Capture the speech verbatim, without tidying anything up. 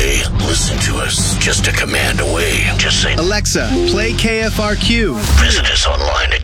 way. Listen to us just a command away. Just say, Alexa, play K F R Q. visit us online